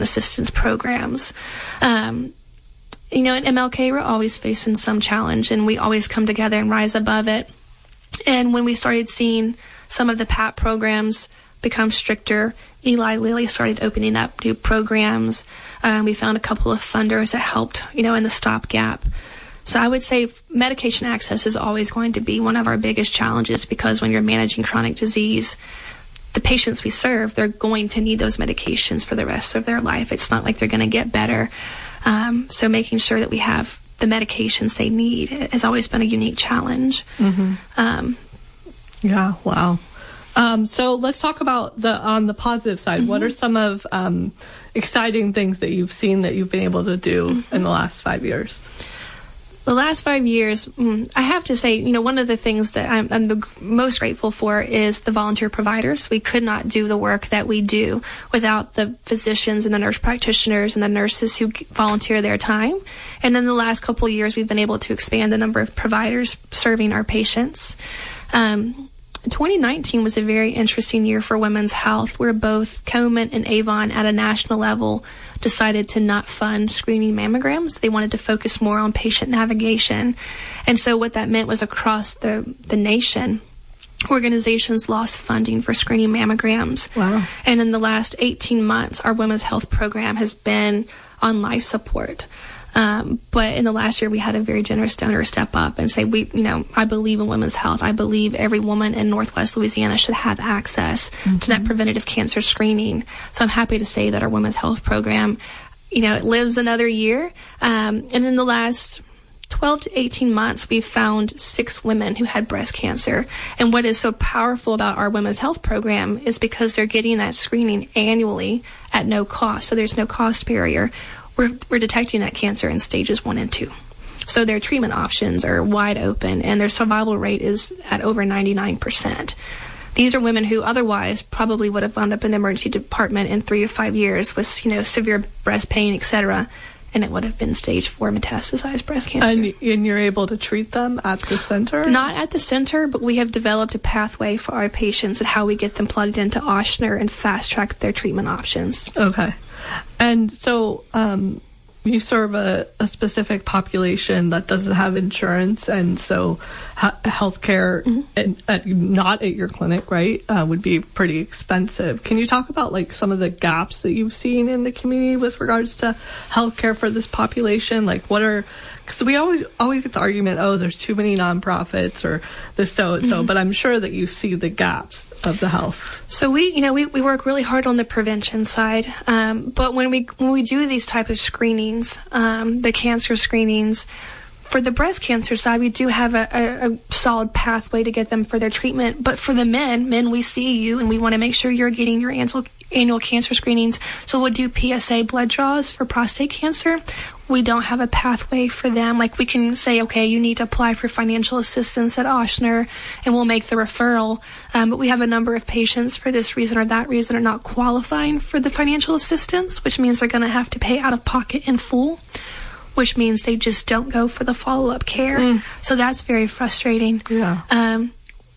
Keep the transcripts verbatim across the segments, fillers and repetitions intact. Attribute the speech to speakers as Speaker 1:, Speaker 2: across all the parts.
Speaker 1: assistance programs. Um, you know, at M L K, we're always facing some challenge, and we always come together and rise above it. And when we started seeing some of the P A P programs become stricter, Eli Lilly started opening up new programs. Um, we found a couple of funders that helped, you know, in the stopgap. So I would say medication access is always going to be one of our biggest challenges, because when you're managing chronic disease, the patients we serve, they're going to need those medications for the rest of their life. It's not like they're going to get better. Um, so making sure that we have the medications they need has always been a unique challenge.
Speaker 2: Mm-hmm.
Speaker 1: Um,
Speaker 2: yeah, wow. Um, so let's talk about the on the positive side. Mm-hmm. What are some of um, exciting things that you've seen that you've been able to do mm-hmm. in the last five years?
Speaker 1: The last five years, I have to say, you know, one of the things that I'm, I'm the most grateful for is the volunteer providers. We could not do the work that we do without the physicians and the nurse practitioners and the nurses who volunteer their time. And in the last couple of years, we've been able to expand the number of providers serving our patients. Um, twenty nineteen was a very interesting year for women's health, where both Komen and Avon at a national level decided to not fund screening mammograms. They wanted to focus more on patient navigation. And so what that meant was across the, the nation, organizations lost funding for screening mammograms.
Speaker 2: Wow.
Speaker 1: And in the last eighteen months, our women's health program has been on life support. Um, but in the last year, we had a very generous donor step up and say, we, you know, I believe in women's health. I believe every woman in Northwest Louisiana should have access mm-hmm. to that preventative cancer screening. So I'm happy to say that our women's health program, you know, it lives another year. Um, and in the last twelve to eighteen months, we've found six women who had breast cancer. And what is so powerful about our women's health program is because they're getting that screening annually at no cost. So there's no cost barrier. We're, we're detecting that cancer in stages one and two. So their treatment options are wide open, and their survival rate is at over ninety-nine percent. These are women who otherwise probably would have wound up in the emergency department in three to five years with, you know, severe breast pain, et cetera, and it would have been stage four metastasized breast cancer.
Speaker 2: And, and you're able to treat them at the center?
Speaker 1: Not at the center, but we have developed a pathway for our patients and how we get them plugged into Ochsner and fast-track their treatment options.
Speaker 2: Okay. And so um, you serve a, a specific population that doesn't have insurance, and so ha- healthcare mm-hmm. and, uh, not at your clinic, right, uh, would be pretty expensive. Can you talk about like some of the gaps that you've seen in the community with regards to healthcare for this population? Like, what are, because we always always get the argument, oh, there's too many nonprofits or this so and so, mm-hmm. but I'm sure that you see the gaps of the health.
Speaker 1: So we, you know, we, we work really hard on the prevention side, um, but when we when we do these type of screenings, um, the cancer screenings, for the breast cancer side, we do have a, a, a solid pathway to get them for their treatment. But for the men, men, we see you, and we want to make sure you're getting your annual annual cancer screenings. So we'll do P S A blood draws for prostate cancer. We don't have a pathway for them. Like, we can say, okay, you need to apply for financial assistance at Ochsner, and we'll make the referral. Um, but we have a number of patients for this reason or that reason are not qualifying for the financial assistance, which means they're going to have to pay out of pocket in full, which means they just don't go for the follow-up care. Mm. So that's very frustrating.
Speaker 2: Yeah.
Speaker 1: Um,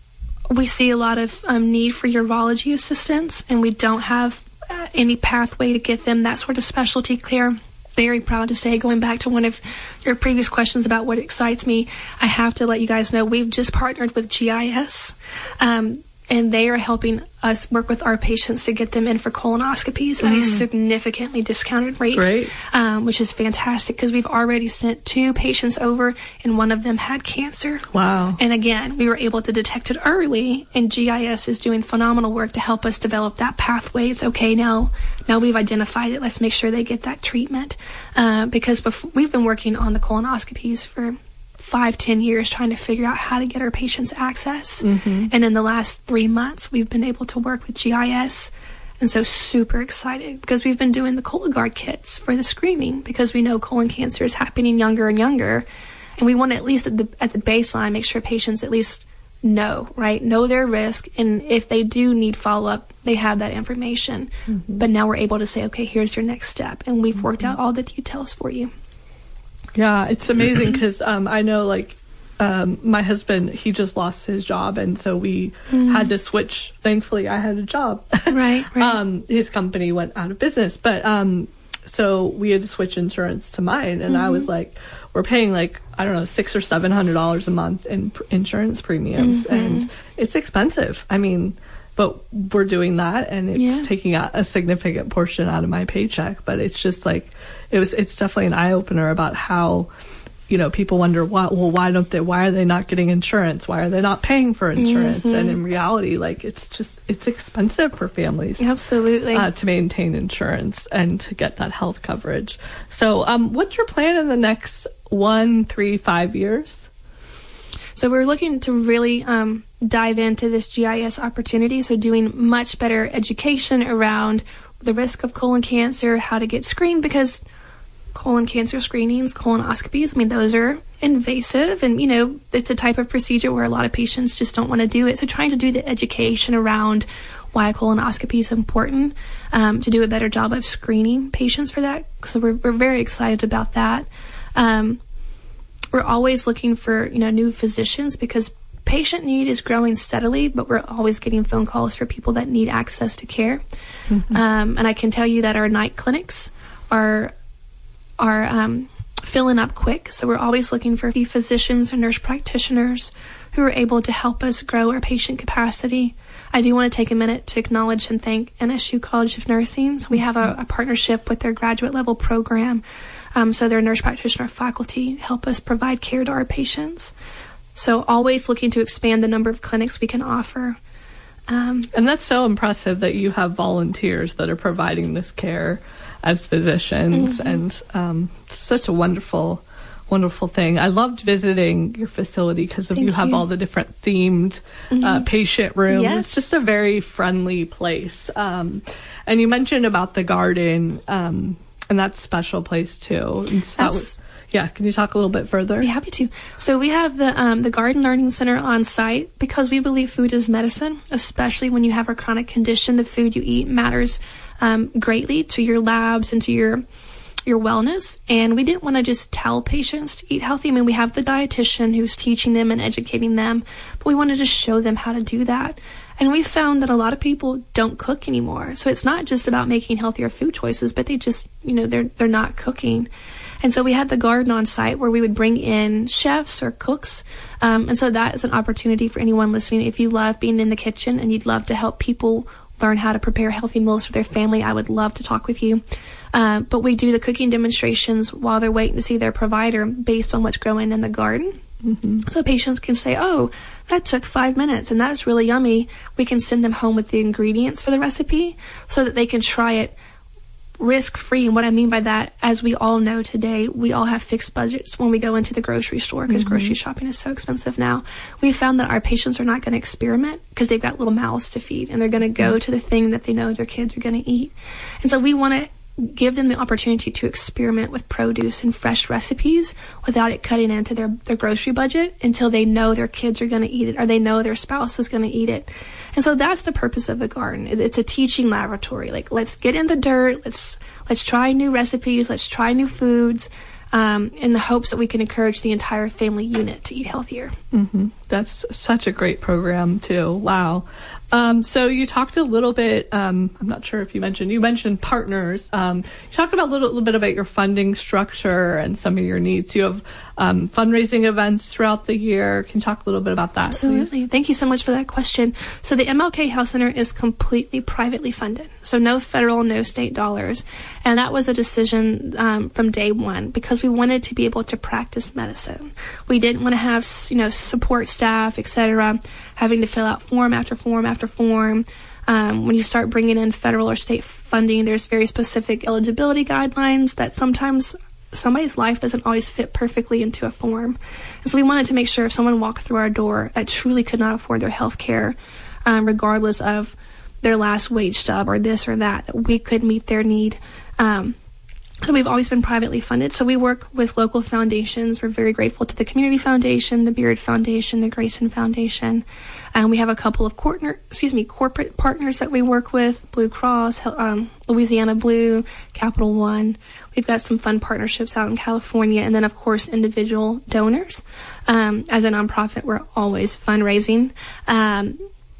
Speaker 1: we see a lot of um, need for urology assistance, and we don't have uh, any pathway to get them that sort of specialty care. Very proud to say, going back to one of your previous questions about what excites me, I have to let you guys know we've just partnered with G I S, um, and they are helping us work with our patients to get them in for colonoscopies at mm. a significantly discounted rate,
Speaker 2: right.
Speaker 1: um, which is fantastic because we've already sent two patients over, and one of them had cancer.
Speaker 2: Wow.
Speaker 1: And again, we were able to detect it early, and G I S is doing phenomenal work to help us develop that pathway. It's okay now. Now we've identified it. Let's make sure they get that treatment. Uh, because before, we've been working on the colonoscopies for five, ten years trying to figure out how to get our patients access. Mm-hmm. And in the last three months, we've been able to work with G I S. And so super excited because we've been doing the Cologuard kits for the screening because we know colon cancer is happening younger and younger. And we want to at least at the, at the baseline make sure patients at least know, right? Know their risk. And if they do need follow-up, they have that information. Mm-hmm. But now we're able to say, okay, here's your next step. And we've worked out all the details for you.
Speaker 2: Yeah, it's amazing because um, I know, like, um, my husband, he just lost his job, and so we mm. had to switch. Thankfully, I had a job.
Speaker 1: Right, right.
Speaker 2: um, his company went out of business, but um, so we had to switch insurance to mine, and mm-hmm. I was like, we're paying like, I don't know, six or seven hundred dollars a month in pr- insurance premiums, mm-hmm. and it's expensive. I mean, but we're doing that, and it's yeah. taking a, a significant portion out of my paycheck. But it's just like, it was, it's definitely an eye opener about how, you know, people wonder, why, well, why don't they, why are they not getting insurance? Why are they not paying for insurance? Mm-hmm. And in reality, like, it's just, it's expensive for families.
Speaker 1: Absolutely.
Speaker 2: Uh, to maintain insurance and to get that health coverage. So, um, what's your plan in the next one, three, five years?
Speaker 1: So we're looking to really um, dive into this G I S opportunity. So doing much better education around the risk of colon cancer, how to get screened, because colon cancer screenings, colonoscopies, I mean, those are invasive, and, you know, it's a type of procedure where a lot of patients just don't want to do it. So trying to do the education around why a colonoscopy is important, um, to do a better job of screening patients for that. So we're, we're very excited about that. Um, we're always looking for, you know, new physicians, because patient need is growing steadily, but we're always getting phone calls for people that need access to care. Mm-hmm. Um, and I can tell you that our night clinics are are um, filling up quick. So we're always looking for physicians and nurse practitioners who are able to help us grow our patient capacity. I do want to take a minute to acknowledge and thank N S U College of Nursing. So we have a, a partnership with their graduate level program. Um, so their nurse practitioner faculty help us provide care to our patients. So always looking to expand the number of clinics we can offer. Um,
Speaker 2: and that's so impressive that you have volunteers that are providing this care as physicians, mm-hmm. and um, it's such a wonderful, wonderful thing. I loved visiting your facility because of you, you have all the different themed mm-hmm. uh, patient rooms.
Speaker 1: Yes.
Speaker 2: It's just a very friendly place. Um, and you mentioned about the garden, um, and that's a special place too. And so that was, yeah, can you talk a little bit further?
Speaker 1: I'd be happy to. So we have the um, the Garden Learning Center on site because we believe food is medicine, especially when you have a chronic condition. The food you eat matters um, greatly to your labs and to your your wellness. And we didn't want to just tell patients to eat healthy. I mean, we have the dietitian who's teaching them and educating them, but we wanted to show them how to do that. And we found that a lot of people don't cook anymore. So it's not just about making healthier food choices, but they just, you know, they're they're not cooking. And so we had the garden on site where we would bring in chefs or cooks. Um, and so that is an opportunity for anyone listening. If you love being in the kitchen and you'd love to help people learn how to prepare healthy meals for their family, I would love to talk with you. Uh, but we do the cooking demonstrations while they're waiting to see their provider based on what's growing in the garden. Mm-hmm. So patients can say, oh, that took five minutes and that's really yummy. We can send them home with the ingredients for the recipe so that they can try it risk-free. And what I mean by that, as we all know today, we all have fixed budgets when we go into the grocery store because mm-hmm. grocery shopping is so expensive now. We found that our patients are not going to experiment because they've got little mouths to feed, and they're going to go mm-hmm. to the thing that they know their kids are going to eat. And so we want to give them the opportunity to experiment with produce and fresh recipes without it cutting into their, their grocery budget until they know their kids are going to eat it or they know their spouse is going to eat it. And so that's the purpose of the garden. It's a teaching laboratory. Like, let's get in the dirt. Let's let's try new recipes. Let's try new foods, um, in the hopes that we can encourage the entire family unit to eat healthier.
Speaker 2: Mm-hmm. That's such a great program too. Wow. Um, so you talked a little bit, um, I'm not sure if you mentioned, you mentioned partners. Um, you talked about a little, little bit about your funding structure and some of your needs. You have um, fundraising events throughout the year. Can you talk a little bit about that,
Speaker 1: Absolutely.
Speaker 2: Please?
Speaker 1: Thank you so much for that question. So the M L K Health Center is completely privately funded. So no federal, no state dollars. And that was a decision um, from day one because we wanted to be able to practice medicine. We didn't want to have, you know, support staff, et cetera, having to fill out form after form after form. Um, when you start bringing in federal or state funding, there's very specific eligibility guidelines that sometimes somebody's life doesn't always fit perfectly into a form. And so we wanted to make sure if someone walked through our door that truly could not afford their health care, um, regardless of their last wage stub or this or that, that we could meet their need. Um, So we've always been privately funded. So we work with local foundations. We're very grateful to the Community Foundation, the Beard Foundation, the Grayson Foundation. And we have a couple of corporate, excuse me, corporate partners that we work with, Blue Cross, um, Louisiana Blue, Capital One. We've got some fun partnerships out in California. And then, of course, individual donors. Um, as a nonprofit, we're always fundraising. Um,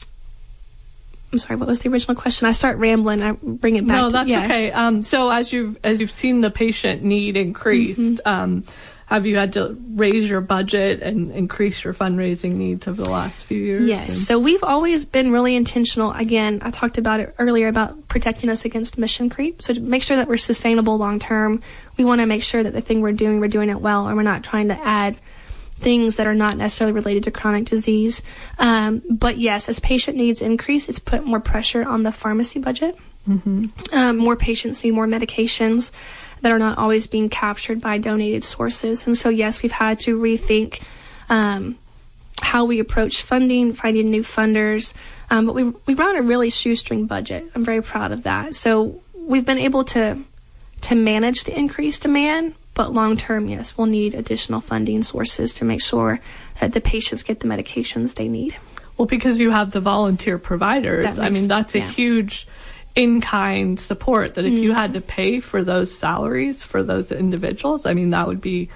Speaker 1: I'm sorry, what was the original question? I start rambling. I bring it back.
Speaker 2: No,
Speaker 1: to,
Speaker 2: that's
Speaker 1: yeah.
Speaker 2: okay. Um, so as you've as you've seen the patient need increased, mm-hmm. um, have you had to raise your budget and increase your fundraising needs over the last few years?
Speaker 1: Yes.
Speaker 2: And-
Speaker 1: so we've always been really intentional. Again, I talked about it earlier about protecting us against mission creep. So to make sure that we're sustainable long term, we want to make sure that the thing we're doing, we're doing it well, and we're not trying to add things that are not necessarily related to chronic disease. Um, but yes, as patient needs increase, it's put more pressure on the pharmacy budget.
Speaker 2: Mm-hmm.
Speaker 1: Um, more patients need more medications that are not always being captured by donated sources. And so, yes, we've had to rethink um, how we approach funding, finding new funders. Um, but we we run a really shoestring budget. I'm very proud of that. So we've been able to to manage the increased demand. But long term, yes, we'll need additional funding sources to make sure that the patients get the medications they need.
Speaker 2: Well, because you have the volunteer providers,
Speaker 1: That makes,
Speaker 2: I mean, that's a
Speaker 1: yeah.
Speaker 2: huge in-kind support that if
Speaker 1: mm-hmm.
Speaker 2: you had to pay for those salaries for those individuals, I mean, that would be...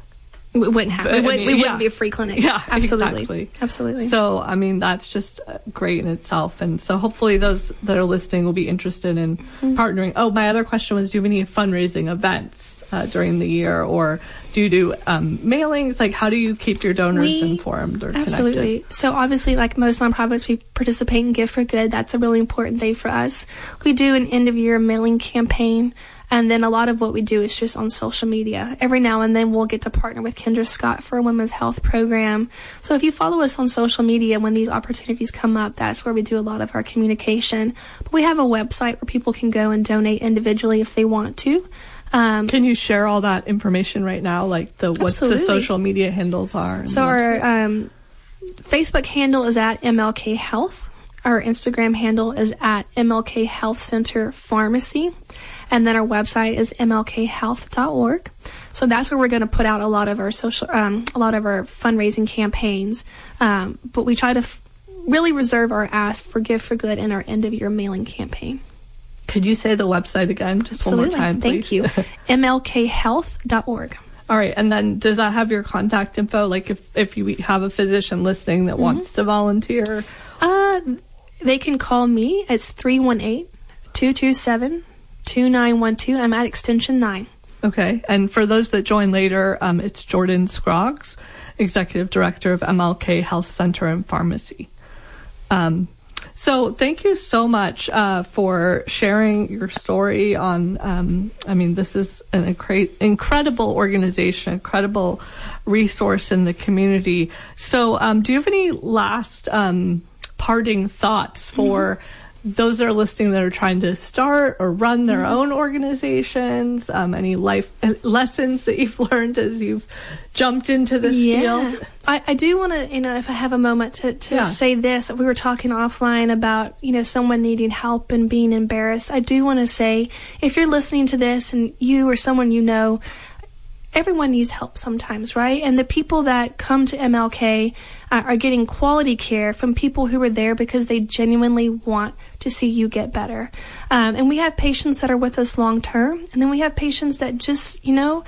Speaker 1: We wouldn't have. We,
Speaker 2: I
Speaker 1: would,
Speaker 2: mean,
Speaker 1: we
Speaker 2: yeah.
Speaker 1: wouldn't be a free clinic.
Speaker 2: Yeah,
Speaker 1: absolutely.
Speaker 2: exactly.
Speaker 1: Absolutely.
Speaker 2: So, I mean, that's just great in itself. And so hopefully those that are listening will be interested in mm-hmm. partnering. Oh, my other question was, do you have any fundraising events Uh, during the year, or do you do um, mailings? Like, how do you keep your donors
Speaker 1: we,
Speaker 2: informed or
Speaker 1: absolutely.
Speaker 2: connected?
Speaker 1: So obviously, like most nonprofits, we participate in Gift for Good. That's a really important day for us. We do an end-of-year mailing campaign, and then a lot of what we do is just on social media. Every now and then, we'll get to partner with Kendra Scott for a women's health program. So if you follow us on social media, when these opportunities come up, that's where we do a lot of our communication. But we have a website where people can go and donate individually if they want to. Um,
Speaker 2: Can you share all that information right now, like the what the social media handles are?
Speaker 1: So our um, Facebook handle is at M L K Health. Our Instagram handle is at M L K Health Center Pharmacy. And then our website is M L K health dot org. So that's where we're going to put out a lot of our social, um, a lot of our fundraising campaigns. Um, but we try to f- really reserve our ask for Gift for Good in our end of year mailing campaign.
Speaker 2: Could you say the website again, just
Speaker 1: Absolutely.
Speaker 2: one more time, please?
Speaker 1: Thank you. M L K health dot org.
Speaker 2: All right, and then does that have your contact info? Like if, if you have a physician listening that mm-hmm. wants to volunteer?
Speaker 1: Uh, they can call me. It's three one eight, two two seven, two nine one two. I'm at extension nine.
Speaker 2: Okay, and for those that join later, um, it's Jordan Scroggs, Executive Director of M L K Health Center and Pharmacy. Um, So thank you so much uh, for sharing your story on, um, I mean, this is an incre- incredible organization, incredible resource in the community. So um, do you have any last um, parting thoughts for mm-hmm. those that are listening that are trying to start or run their mm-hmm. own organizations? Um, any life lessons that you've learned as you've jumped into this
Speaker 1: yeah.
Speaker 2: field?
Speaker 1: I, I do want to, you know, if I have a moment to, to
Speaker 2: yeah.
Speaker 1: say this. We were talking offline about, you know, someone needing help and being embarrassed. I do want to say, if you're listening to this and you or someone you know, everyone needs help sometimes, right? And the people that come to M L K uh, are getting quality care from people who are there because they genuinely want to see you get better. Um, and we have patients that are with us long term, and then we have patients that just, you know,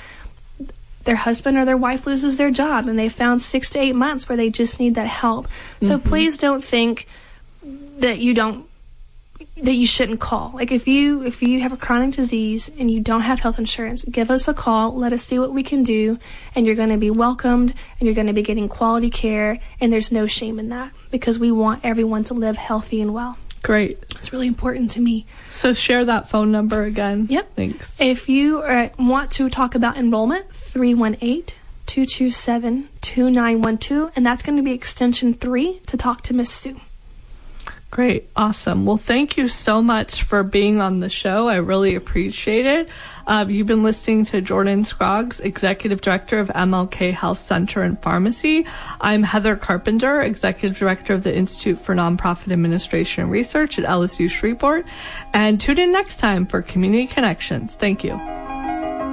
Speaker 1: their husband or their wife loses their job and they found six to eight months where they just need that help. So mm-hmm. please don't think that you don't, that you shouldn't call. Like if you, if you have a chronic disease and you don't have health insurance, give us a call, let us see what we can do, and you're going to be welcomed and you're going to be getting quality care, and there's no shame in that because we want everyone to live healthy and well.
Speaker 2: Great.
Speaker 1: It's really important to me.
Speaker 2: So share that phone number again.
Speaker 1: Yep.
Speaker 2: Thanks.
Speaker 1: If you uh, want to talk about enrollment, three one eight, two two seven, two nine one two, and that's going to be extension three to talk to Miss Sue.
Speaker 2: Great. Awesome. Well, thank you so much for being on the show. I really appreciate it. Uh, you've been listening to Jordan Scroggs, Executive Director of M L K Health Center and Pharmacy. I'm Heather Carpenter, Executive Director of the Institute for Nonprofit Administration and Research at L S U Shreveport. And tune in next time for Community Connections. Thank you.